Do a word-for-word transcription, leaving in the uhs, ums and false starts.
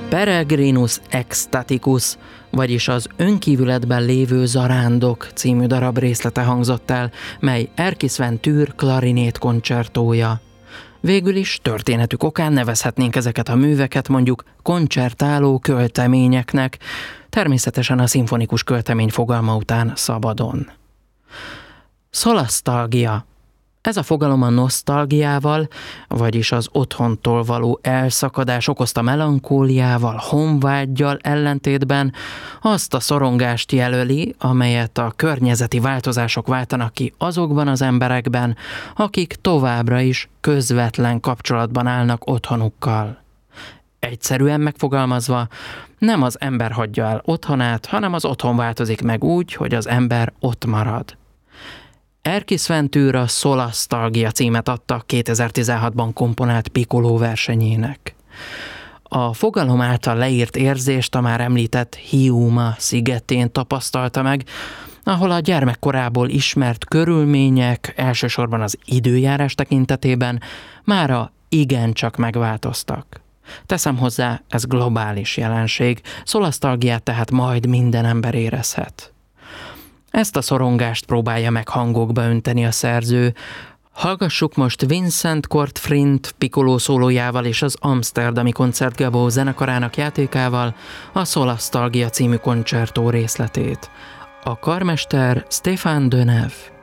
Peregrinus Ecstaticus, vagyis az Önkívületben lévő zarándok című darab részlete hangzott el, mely Erkki Sven Tűr klarinét koncertója. Végül is történetük okán nevezhetnénk ezeket a műveket mondjuk koncertáló költeményeknek, természetesen a szimfonikus költemény fogalma után szabadon. Szolasztalgia. Ez a fogalom a nosztalgiával, vagyis az otthontól való elszakadás okozta melankóliával, honvággyal ellentétben azt a szorongást jelöli, amelyet a környezeti változások váltanak ki azokban az emberekben, akik továbbra is közvetlen kapcsolatban állnak otthonukkal. Egyszerűen megfogalmazva, nem az ember hagyja el otthonát, hanem az otthon változik meg úgy, hogy az ember ott marad. Erkki Sven Tűr a Szolasztalgia címet adta kétezer-tizenhatban komponált Piccoló versenyének. A fogalom által leírt érzést a már említett Hiiumaa szigetén tapasztalta meg, ahol a gyermekkorából ismert körülmények, elsősorban az időjárás tekintetében mára igencsak megváltoztak. Teszem hozzá, ez globális jelenség, szolasztalgiát tehát majd minden ember érezhet. Ezt a szorongást próbálja meg hangokba önteni a szerző. Hallgassuk most Vincent Kortfrint Piccoló szólójával és az Amsterdami Concertgebouw zenekarának játékával a Szolasztalgia című koncertó részletét. A karmester Stéphane Deneuve.